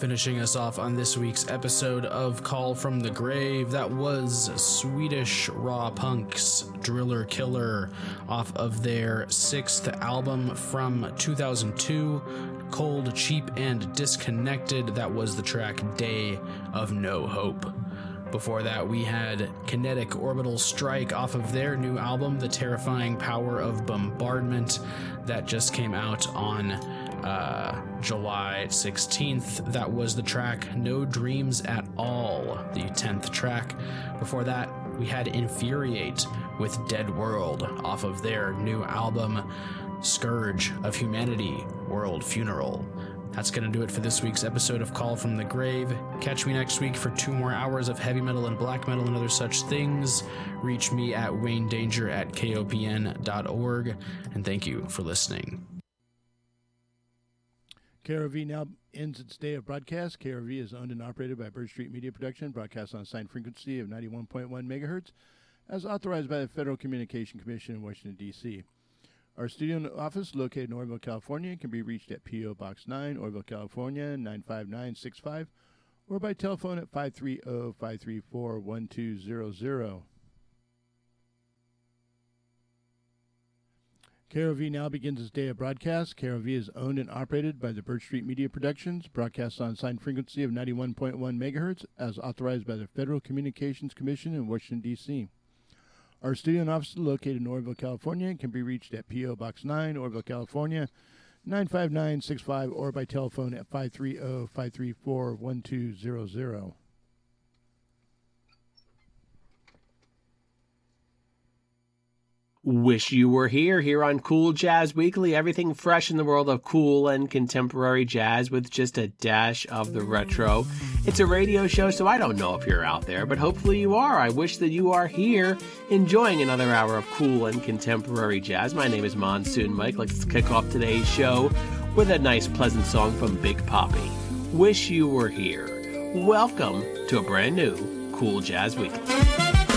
Finishing us off on this week's episode of Call from the Grave, that was Swedish Raw Punk's Driller Killer off of their 6th album from 2002, Cold, Cheap, and Disconnected. That was the track Day of No Hope. Before that, we had Kinetic Orbital Strike off of their new album, The Terrifying Power of Bombardment, that just came out on July 16th. That was the track No Dreams at All, the 10th track. Before that, we had Infuriate with Dead World off of their new album, Scourge of Humanity, World Funeral. That's going to do it for this week's episode of Call from the Grave. Catch me next week for 2 more hours of heavy metal and black metal and other such things. Reach me at waynedanger@kopn.org, and thank you for listening. KRV now ends its day of broadcast. KRV is owned and operated by Bird Street Media Production, broadcast on a assigned frequency of 91.1 megahertz, as authorized by the Federal Communication Commission in Washington, D.C. Our studio and office, located in Oroville, California, can be reached at P.O. Box 9, Oroville, California, 95965, or by telephone at 530-534-1200. KROV now begins its day of broadcast. KROV is owned and operated by the Bird Street Media Productions, broadcast on a assigned frequency of 91.1 megahertz, as authorized by the Federal Communications Commission in Washington, D.C. Our studio and office, located in Oroville, California, can be reached at P.O. Box 9, Oroville, California, 95965, or by telephone at 530-534-1200. Wish you were here on Cool Jazz Weekly. Everything fresh in the world of cool and contemporary jazz with just a dash of the retro. It's a radio show, so I don't know if you're out there, but hopefully you are. I wish that you are here enjoying another hour of cool and contemporary jazz. My name is Monsoon Mike. Let's kick off today's show with a nice, pleasant song from Big Poppy. Wish you were here. Welcome to a brand new Cool Jazz Weekly.